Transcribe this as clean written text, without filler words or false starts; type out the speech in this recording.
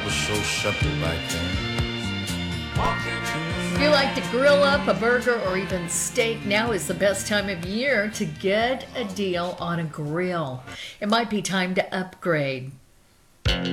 was so simple back then. If you like to grill up a burger or even steak, now is the best time of year to get a deal on a grill. It might be time to upgrade.